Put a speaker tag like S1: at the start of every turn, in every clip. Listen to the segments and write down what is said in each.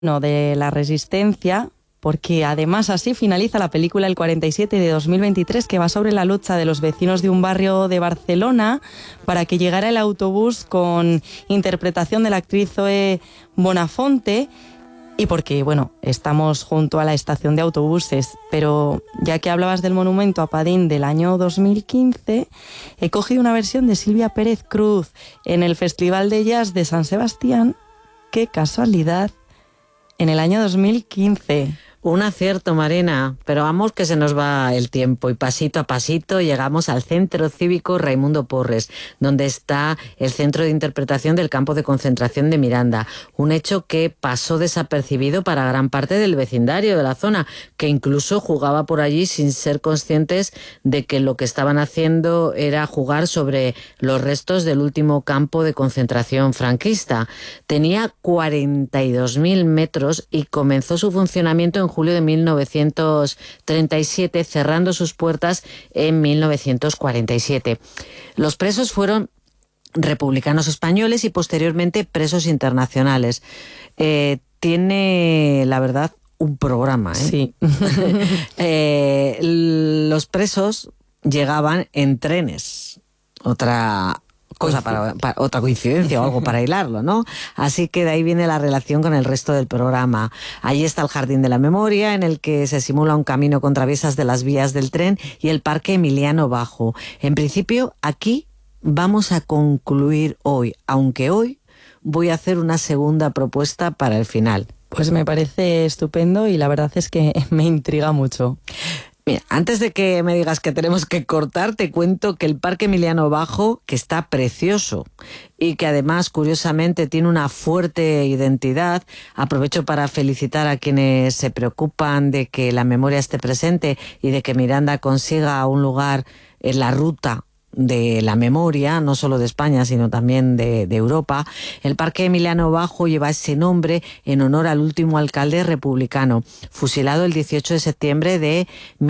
S1: de la Resistencia, porque además así finaliza la película El 47 de 2023, que va sobre la lucha de los vecinos de un barrio de Barcelona para que llegara el autobús, con interpretación de la actriz Zoe Bonafonte, y porque, bueno, estamos junto a la estación de autobuses. Pero ya que hablabas del monumento a Padín del año 2015, he cogido una versión de Silvia Pérez Cruz en el Festival de Jazz de San Sebastián. ¡Qué casualidad! En el año 2015.
S2: Un acierto, Marina, pero vamos que se nos va el tiempo y pasito a pasito llegamos al Centro Cívico Raimundo Porres, donde está el centro de interpretación del campo de concentración de Miranda, un hecho que pasó desapercibido para gran parte del vecindario de la zona, que incluso jugaba por allí sin ser conscientes de que lo que estaban haciendo era jugar sobre los restos del último campo de concentración franquista. Tenía 42.000 metros y comenzó su funcionamiento en julio de 1937, cerrando sus puertas en 1947. Los presos fueron republicanos españoles y posteriormente presos internacionales. Tiene, la verdad, un programa, ¿eh?
S1: Sí.
S2: Los presos llegaban en trenes. Otra coincidencia o algo para hilarlo, ¿no? Así que de ahí viene la relación con el resto del programa. Allí está el Jardín de la Memoria, en el que se simula un camino con traviesas de las vías del tren, y el Parque Emiliano Bajo. En principio, aquí vamos a concluir hoy, aunque hoy voy a hacer una segunda propuesta para el final.
S1: Pues me parece estupendo y la verdad es que me intriga mucho.
S2: Mira, antes de que me digas que tenemos que cortar, te cuento que el Parque Emiliano Bajo, que está precioso y que además, curiosamente, tiene una fuerte identidad, aprovecho para felicitar a quienes se preocupan de que la memoria esté presente y de que Miranda consiga un lugar en la ruta de la memoria, no solo de España, sino también de Europa. El Parque Emiliano Bajo lleva ese nombre en honor al último alcalde republicano, fusilado el 18 de septiembre de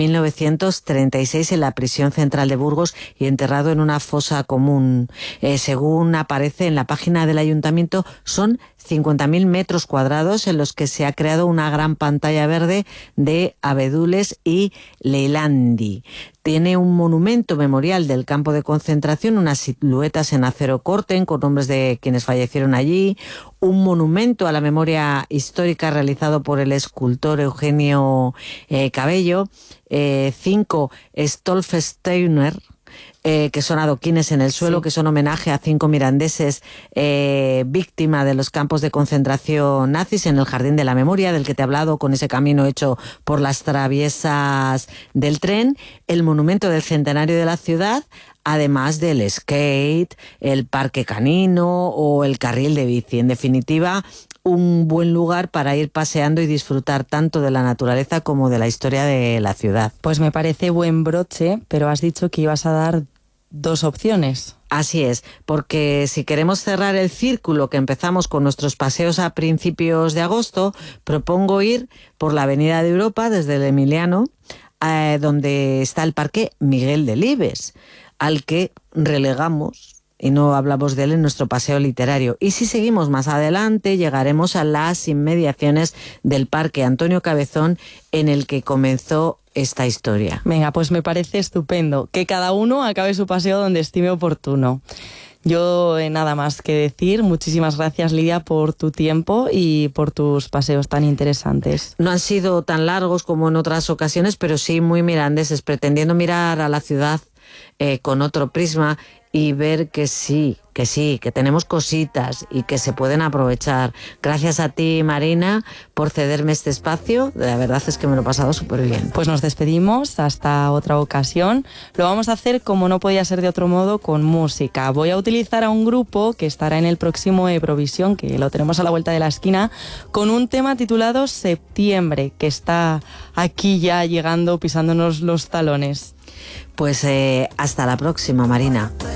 S2: 1936 en la prisión central de Burgos y enterrado en una fosa común. Según aparece en la página del ayuntamiento, son 50.000 metros cuadrados en los que se ha creado una gran pantalla verde de abedules y leilandi. Tiene un monumento memorial del campo de concentración, unas siluetas en acero corten con nombres de quienes fallecieron allí, un monumento a la memoria histórica realizado por el escultor Eugenio Cabello, 5 Stolfsteiner, que son adoquines en el suelo, sí, que son homenaje a 5 mirandeses víctimas de los campos de concentración nazis, en el Jardín de la Memoria, del que te he hablado, con ese camino hecho por las traviesas del tren, el monumento del centenario de la ciudad, además del skate, el parque canino o el carril de bici. En definitiva, un buen lugar para ir paseando y disfrutar tanto de la naturaleza como de la historia de la ciudad.
S1: Pues me parece buen broche, pero has dicho que ibas a dar 2 opciones.
S2: Así es, porque si queremos cerrar el círculo que empezamos con nuestros paseos a principios de agosto, propongo ir por la Avenida de Europa desde el Emiliano, donde está el Parque Miguel Delibes, al que relegamos y no hablamos de él en nuestro paseo literario. Y si seguimos más adelante, llegaremos a las inmediaciones del Parque Antonio Cabezón, en el que comenzó esta historia.
S1: Venga, pues me parece estupendo. Que cada uno acabe su paseo donde estime oportuno. Yo nada más que decir. Muchísimas gracias, Lidia, por tu tiempo y por tus paseos tan interesantes.
S2: No han sido tan largos como en otras ocasiones, pero sí muy mirandeses, pretendiendo mirar a la ciudad con otro prisma y ver que sí, que tenemos cositas y que se pueden aprovechar. Gracias a ti, Marina, por cederme este espacio. La verdad es que me lo he pasado súper bien.
S1: Pues nos despedimos hasta otra ocasión. Lo vamos a hacer, como no podía ser de otro modo, con música. Voy a utilizar a un grupo que estará en el próximo Eurovisión, que lo tenemos a la vuelta de la esquina, con un tema titulado Septiembre, que está aquí ya llegando, pisándonos los talones.
S2: Pues hasta la próxima, Marina.